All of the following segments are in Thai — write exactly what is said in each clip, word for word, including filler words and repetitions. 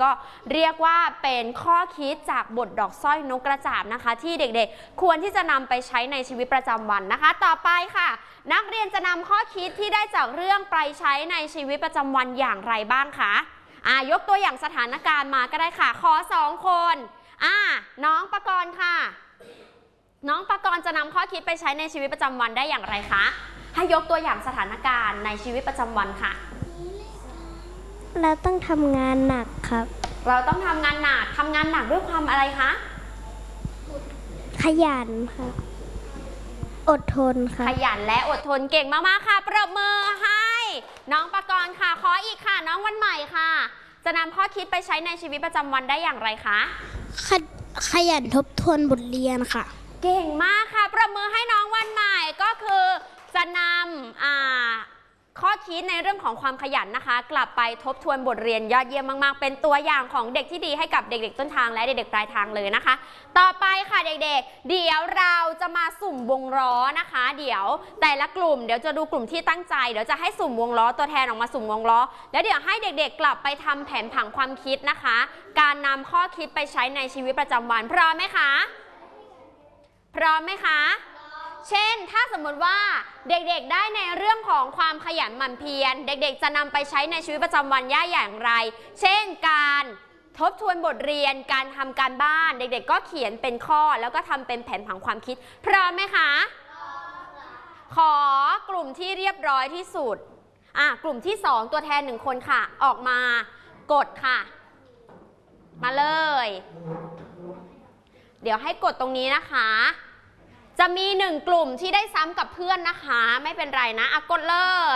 ก็เรียกว่าเป็นข้อคิดจากบทดอกสร้อยนกกระจาบนะคะที่เด็กๆควรที่จะนำไปใช้ในชีวิตประจำวันนะคะต่อไปค่ะนักเรียนจะนำข้อคิดที่ได้จากเรื่องไปใช้ในชีวิตประจำวันอย่างไรบ้างคะอ่ายกตัวอย่างสถานการณ์มาก็ได้ค่ะขอสองคนอ่าน้องปกรณ์ค่ะน้องปกรณ์จะนำข้อคิดไปใช้ในชีวิตประจำวันได้อย่างไรคะให้ยกตัวอย่างสถานการณ์ในชีวิตประจำวันค่ะเราต้องทำงานหนักครับเราต้องทำงานหนักทำงานหนักด้วยความอะไรคะขยันค่ะอดทนค่ะขยันและอดทนเก่งมากๆค่ะปรบมือให้น้องปกรณ์ค่ะขออีกค่ะน้องวันใหม่ค่ะจะนำข้อคิดไปใช้ในชีวิตประจำวันได้อย่างไรคะข, ขยันทบทวนบทเรียนค่ะเก่งมากค่ะปรบมือให้น้องวันใหม่ก็คือจะนำอ่าข้อคิดในเรื่องของความขยันนะคะกลับไปทบทวนบทเรียนยอดเยี่ยมมากๆเป็นตัวอย่างของเด็กที่ดีให้กับเด็กๆต้นทางและเด็กๆปลายทางเลยนะคะต่อไปค่ะเด็กๆเดี๋ยวเราจะมาสุ่มวงล้อนะคะเดี๋ยวแต่ละกลุ่มเดี๋ยวจะดูกลุ่มที่ตั้งใจเดี๋ยวจะให้สุ่มวงล้อตัวแทนออกมาสุ่มวงล้อแล้วเดี๋ยวให้เด็กๆกลับไปทำแผนผังความคิดนะคะการนำข้อคิดไปใช้ในชีวิตประจำวันพร้อมไหมคะพร้อมไหมคะเช่นถ้าสมมติว่าเด็กๆได้ในเรื่องของความขยันหมั่นเพียรเด็กๆจะนำไปใช้ในชีวิตประจำวันย่าอย่างไรเช่นการทบทวนบทเรียนการทำการบ้านเด็กๆก็เขียนเป็นข้อแล้วก็ทำเป็นแผนผังความคิดพร้อมไหมคะขอกลุ่มที่เรียบร้อยที่สุดอ่ะกลุ่มที่สองตัวแทนหนึ่งคนค่ะออกมากดค่ะมาเลยเดี๋ยวให้กดตรงนี้นะคะจะมีหนึ่งกลุ่มที่ได้ซ้ำกับเพื่อนนะคะไม่เป็นไรนะอ่ะกดเลย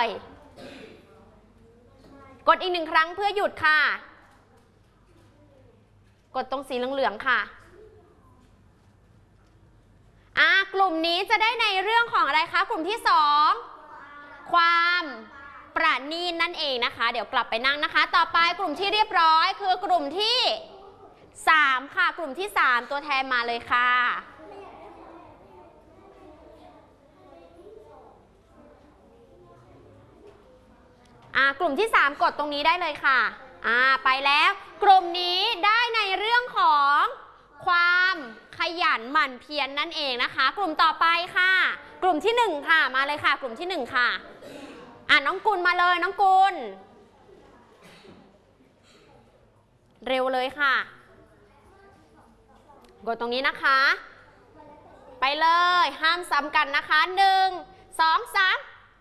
กดอีกหนึ่งครั้งเพื่อหยุดค่ะกดตรงสีเหลืองๆค่ะอ่ะกลุ่มนี้จะได้ในเรื่องของอะไรคะกลุ่มที่สองความประณีตนั่นเองนะคะเดี๋ยวกลับไปนั่งนะคะต่อไปกลุ่มที่เรียบร้อยคือกลุ่มที่สามค่ะกลุ่มที่สามตัวแทนมาเลยค่ะอ่ากลุ่มที่สามกดตรงนี้ได้เลยค่ะอ่าไปแล้วกลุ่มนี้ได้ในเรื่องของความขยันหมั่นเพียร น, นั่นเองนะคะกลุ่มต่อไปค่ะกลุ่มที่หนึ่งค่ะมาเลยค่ะกลุ่มที่หนึ่งค่ะอ่าน้องกุลมาเลยน้องกุลเร็วเลยค่ะกดตรงนี้นะคะไปเลยห้ามซ้ำกันนะคะหนึ่งสองสาม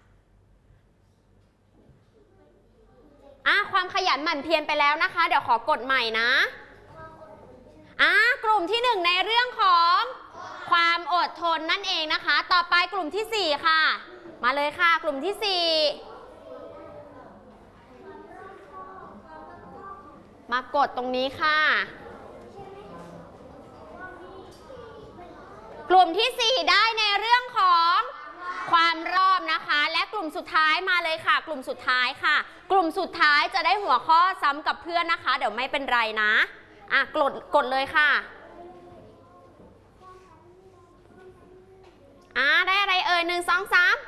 อ่ะความขยันหมั่นเพียรไปแล้วนะคะเดี๋ยวขอกดใหม่นะอ่ะกลุ่มที่หนึ่งในเรื่องของความอดทนนั่นเองนะคะต่อไปกลุ่มที่สี่ค่ะมาเลยค่ะกลุ่มที่สี่มากดตรงนี้ค่ะกลุ่มที่สี่ได้ในเรื่องของความรอบนะคะและกลุ่มสุดท้ายมาเลยค่ะกลุ่มสุดท้ายค่ะกลุ่มสุดท้ายจะได้หัวข้อซ้ำกับเพื่อนนะคะเดี๋ยวไม่เป็นไรนะอ่ะกดกดเลยค่ะอ่ะได้อะไรเอ่ยหนึ่งสองสาม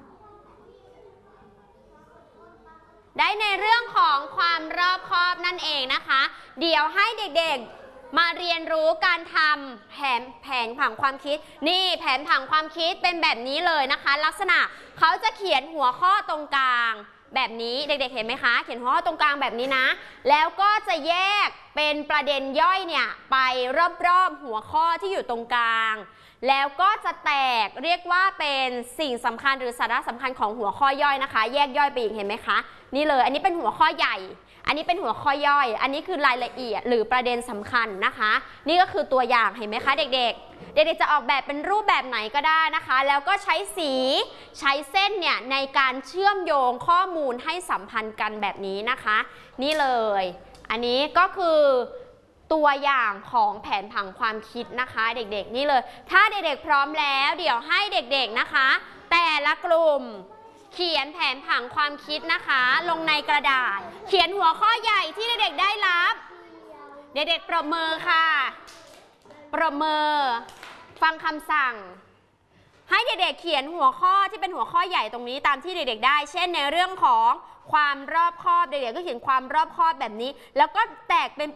ได้ในเรื่องของความรอบคอบนั่นเองนะคะเดี๋ยวให้เด็กๆมาเรียนรู้การทำแผนแผนผังความคิดนี่แผนผังความคิดเป็นแบบนี้เลยนะคะลักษณะเขาจะเขียนหัวข้อตรงกลางแบบนี้เด็กๆเห็นไหมคะเขียนหัวข้อตรงกลางแบบนี้นะแล้วก็จะแยกเป็นประเด็นย่อยเนี่ยไปรอบๆหัวข้อที่อยู่ตรงกลางแล้วก็จะแตกเรียกว่าเป็นสิ่งสำคัญหรือสาระสำคัญของหัวข้อย่อยนะคะแยกย่อยไปอีกเห็นไหมคะนี่เลยอันนี้เป็นหัวข้อใหญ่อันนี้เป็นหัวข้อย่อยอันนี้คือรายละเอียดหรือประเด็นสำคัญนะคะนี่ก็คือตัวอย่างเห็นไหมคะเด็กๆเด็กๆจะออกแบบเป็นรูปแบบไหนก็ได้นะคะแล้วก็ใช้สีใช้เส้นเนี่ยในการเชื่อมโยงข้อมูลให้สัมพันธ์กันแบบนี้นะคะนี่เลยอันนี้ก็คือตัวอย่างของแผนผังความคิดนะคะเด็กๆนี่เลยถ้าเด็กๆพร้อมแล้วเดี๋ยวให้เด็กๆนะคะแต่ละกลุ่มเขียนแผนผังความคิดนะคะลงในกระดาษเขียนหัวข้อใหญ่ที่เด็กๆได้รับเด็กๆปรบมือค่ะปรบมือฟังคำสั่งให้เด็กๆเขียนหัวข้อที่เป็นหัวข้อใหญ่ตรงนี้ตามที่เด็กๆได้เช่นในเรื่องของความรอบคอบเด็กๆก็เขียนความรอบคอบแบบนี้แล้วก็แตกเป็น